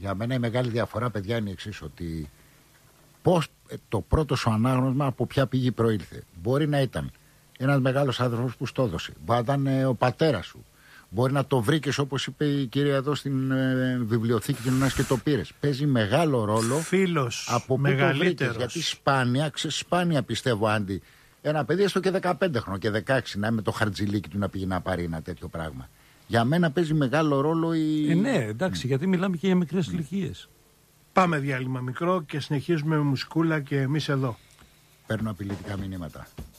Για μένα η μεγάλη διαφορά, παιδιά, είναι η εξής, ότι πώς το πρώτο σου ανάγνωσμα από ποια πηγή προήλθε. Μπορεί να ήταν ένας μεγάλος άνθρωπος που στο έδωσε. Μπορεί να ήταν ο πατέρας σου. Μπορεί να το βρήκες, όπως είπε η κυρία εδώ, στην βιβλιοθήκη κοινωνίας και το πήρες. Παίζει μεγάλο ρόλο. Φίλος, από πού το βρήκες. Γιατί σπάνια πιστεύω, Άντι, ένα παιδί έστω και 15 χρόνια και 16 να είναι με το χαρτζιλίκι του να πήγε να πάρει ένα τέτοιο πράγμα. Για μένα παίζει μεγάλο ρόλο η. Ναι, εντάξει, γιατί μιλάμε και για μικρές ηλικίες. Πάμε διάλειμμα μικρό και συνεχίζουμε με μουσικούλα και εμείς εδώ. Παίρνω απειλητικά μηνύματα.